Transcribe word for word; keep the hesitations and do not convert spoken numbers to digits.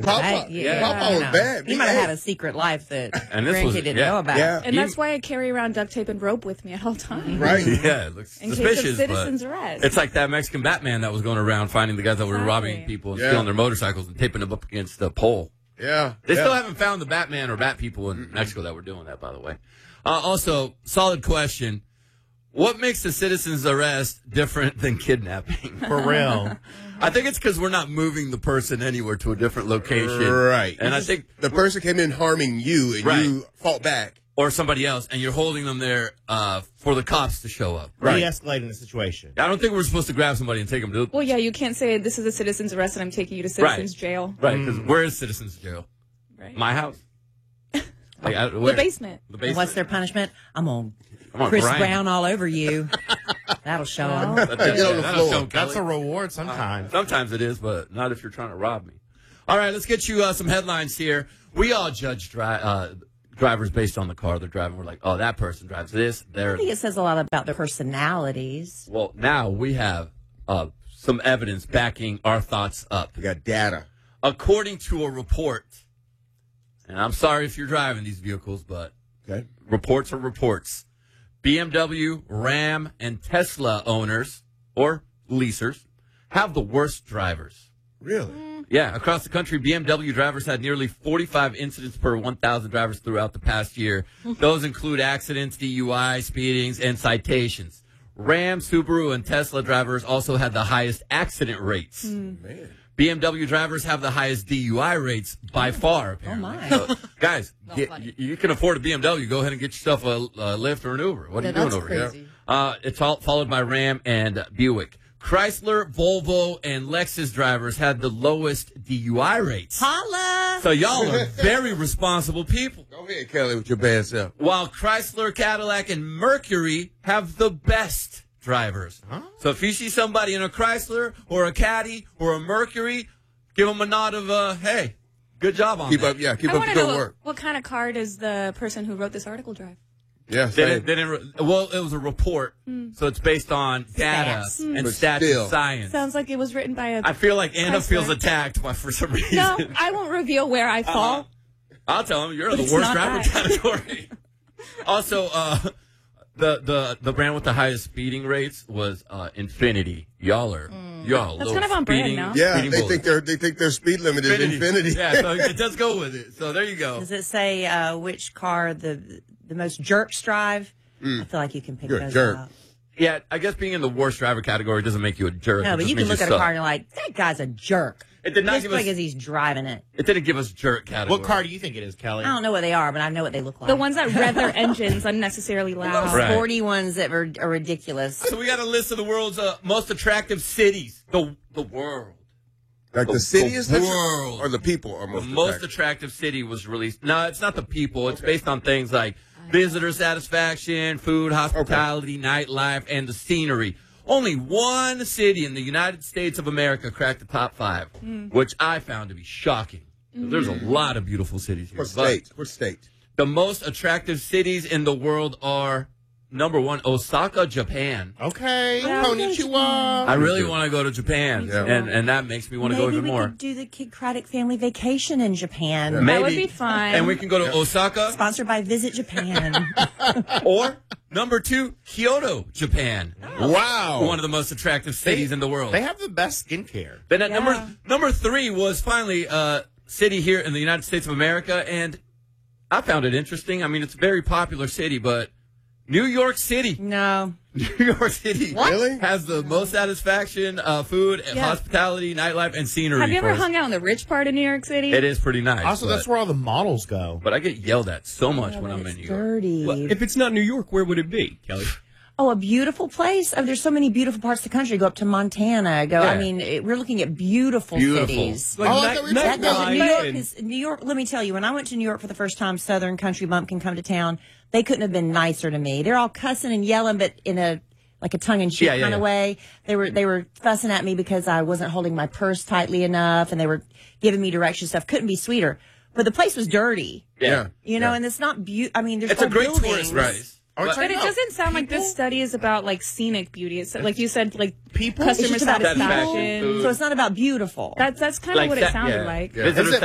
Papa, Right, yeah. yeah. Papa was No. bad. He might have had a secret life that And this grandkid was- didn't yeah. know about. Yeah. And that's why I carry around duct tape and rope with me at all times. Right. Yeah, it looks In case suspicious. of citizen's but arrest. It's like that Mexican Batman that was going around finding the guys that were Exactly. robbing people and Yeah. stealing their motorcycles and taping them up against the pole. Yeah. They yeah. still haven't found the Batman or Bat people in Mexico that were doing that, by the way. Uh, also, solid question. What makes a citizen's arrest different than kidnapping? For real. I think it's because we're not moving the person anywhere to a different location. Right. And I think, the person came in harming you and Right. you fought back. or somebody else, and you're holding them there uh, for the cops to show up. Right. De-escalating the situation. I don't think we're supposed to grab somebody and take them to. Well, yeah, you can't say this is a citizen's arrest and I'm taking you to citizen's Right. jail. Right, because where is citizen's jail? Right. My house. Like, I, The where? basement. The And basement. what's their punishment? I'm going I'm on Chris Brian. Brown all over you. That'll show them. That's it. Get on the That'll floor. show That's a Kelly. reward sometimes. Sometimes it is, but not if you're trying to rob me. All right, let's get you uh, some headlines here. We all judge dri- uh, drivers based on the car they're driving. We're like, oh, that person drives this. I They're think it says a lot about their personalities. well. Now we have uh, some evidence backing our thoughts up. We got data. According to a report, and I'm sorry if you're driving these vehicles, but Okay. reports are reports. B M W, Ram, and Tesla owners or leasers have the worst drivers. Really? Yeah, across the country, B M W drivers had nearly forty-five incidents per one thousand drivers throughout the past year. Those include accidents, D U I, speedings, and citations. Ram, Subaru, and Tesla drivers also had the highest accident rates. Man. B M W drivers have the highest D U I rates by far, apparently. my. So, guys, get, you, you can afford a B M W. Go ahead and get yourself a, a Lyft or an Uber. What are Yeah, you doing that's over crazy. here? Uh, it's all followed by Ram and Buick. Chrysler, Volvo, and Lexus drivers had the lowest D U I rates. Holla! So y'all are very responsible people. Go ahead, Kelly, with your bad self. While Chrysler, Cadillac, and Mercury have the best drivers. So if you see somebody in a Chrysler or a Caddy or a Mercury, give them a nod of, uh, hey, good job on Keep that. up, yeah, keep I up want the to good know work. what, what kind of car does the person who wrote this article drive? Yeah, They same. didn't, they didn't, re- well, it was a report, so it's based on data Stats. and But stats still. and science. Sounds like it was written by a. I feel like Anna Chrysler. feels attacked by, for some reason. No, I won't reveal where I fall. Uh-huh. I'll tell him you're But in the it's worst not driver that. category. Also, uh, the, the the brand with the highest speeding rates was uh, Infinity. Y'all are y'all. That's little kind of on brand, speeding- no? Yeah, speeding they bullets. think their they think their speed limit is infinity. Yeah, so it does go with it. So there you go. Does it say uh, which car the the most jerks drive? I feel like you can pick You're a those jerk. up. Yeah, I guess being in the worst driver category doesn't make you a jerk. No, It but just you can means look at a suck. car and you're like, that guy's a jerk. It did not Just give us. because he's driving it. It didn't give us jerk category. What car do you think it is, Kelly? I don't know what they are, but I know what they look like. The ones that rev their engines unnecessarily loud. Right. sporty ones that are, are ridiculous. So we got a list of the world's uh, most attractive cities. The the world. Like the, The- city the is that- world. or the people are The most most attractive? attractive city was released. No, it's not the people. It's based on things like visitor satisfaction, food, hospitality, nightlife, and the scenery. Only one city in the United States of America cracked the top five, which I found to be shocking. There's a lot of beautiful cities here. What but state? What state? the most attractive cities in the world are, number one, Osaka, Japan. Okay. Yeah. Konnichiwa. I really want to go to Japan, Yeah. and, and that makes me want to go Maybe even we more. could do the Kid Craddock family vacation in Japan. Yeah. That would Maybe. be fun. And we can go to Osaka. Sponsored by Visit Japan. Or number two, Kyoto, Japan. Wow. One of the most attractive cities in the world. They have the best skincare. Then at Yeah. number number three was finally a city here in the United States of America, and I found it interesting. I mean, it's a very popular city, but New York City, no. New York City, Really? has the most satisfaction, uh, food, Yeah. hospitality, nightlife, and scenery. Have you ever for us. hung out in the rich part of New York City? It is pretty nice. Also, but, that's where all the models go. But I get yelled at so much Oh, when I'm but in it's New York. dirty. Well, if it's not New York, where would it be, Kelly? Oh, a beautiful place. Oh, there's so many beautiful parts of the country. Go up to Montana. Go. I Yeah. mean, it, we're looking at beautiful, Beautiful. cities. Like, oh, I night- thought we were That talking doesn't, about New York and- is New York. Let me tell you, when I went to New York for the first time, Southern Country Bumpkin come to town. They couldn't have been nicer to me. They're all cussing and yelling, but in a like a tongue in cheek Yeah, yeah, kind of yeah. way. They were they were fussing at me because I wasn't holding my purse tightly enough, and they were giving me direction stuff. Couldn't be sweeter. But the place was dirty. Yeah. You know, Yeah. and it's not beautiful. I mean, there's It's a old great buildings. tourist place. Are we But- talking But it about doesn't sound like this people? study is about like scenic beauty. It's like you said, like People? customer It's just about satisfaction. people. So it's not about beautiful. That's that's kind of Like what that- it sounded yeah. like. Yeah. Visitor Is it-